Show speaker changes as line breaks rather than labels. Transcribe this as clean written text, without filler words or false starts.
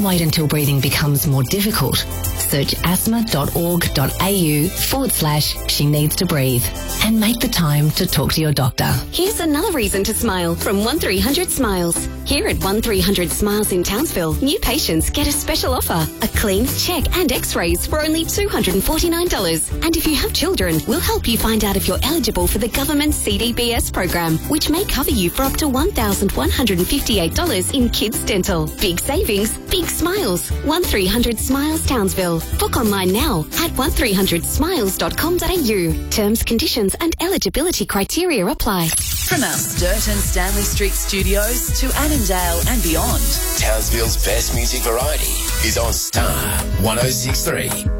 wait until breathing becomes more difficult. Search asthma.org.au/she needs to breathe and make the time to talk to your doctor.
Here's another reason to smile from 1300 Smiles. Here at 1300 Smiles in Townsville, new patients get a special offer. A clean, check and x-rays for only $249. And if you have children, we'll help you find out if you're eligible for the government CDBS program, which may cover you for up to $1,158 in kids dental. Big savings, big smiles. 1300 Smiles Townsville. Book online now at 1300smiles.com.au. Terms, conditions and eligibility criteria apply.
From our Sturt and Stanley Street studios to Annandale and beyond,
Townsville's best music variety is on Star 106.3.